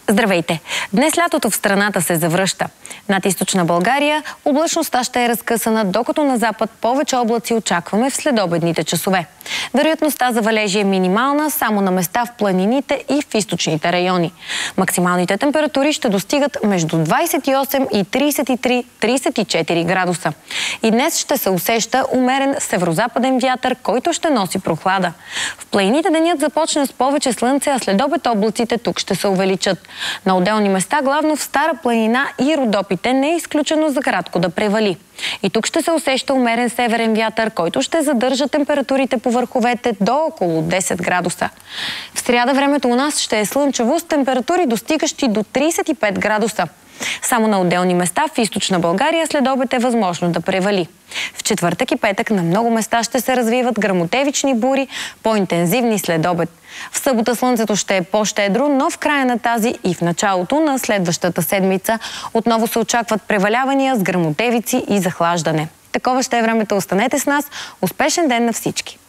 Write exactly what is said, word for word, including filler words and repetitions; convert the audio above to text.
Здравейте! Днес лятото в страната се завръща. Над източна България облачността ще е разкъсана, докато на запад повече облаци очакваме в следобедните часове. Вероятността за валежи е минимална само на места в планините и в източните райони. Максималните температури ще достигат между двадесет и осем и тридесет и три - тридесет и четири градуса. И днес ще се усеща умерен северозападен вятър, който ще носи прохлада. В планините денят започна с повече слънце, а следобед облаците тук ще се увеличат. На отделни места, главно в Стара планина и Родопите, не е изключено за кратко да превали. И тук ще се усеща умерен северен вятър, който ще задържа температурите по върховете до около десет градуса. В сряда времето у нас ще е слънчево с температури достигащи до тридесет и пет градуса. Само на отделни места в източна България след обед е възможно да превали. В четвъртък и петък на много места ще се развиват гръмотевични бури, по-интензивни след обед. В събота слънцето ще е по-щедро, но в края на тази и в началото на следващата седмица отново се очакват превалявания с гръмотевици и захлаждане. Такова ще е времето. Останете с нас. Успешен ден на всички!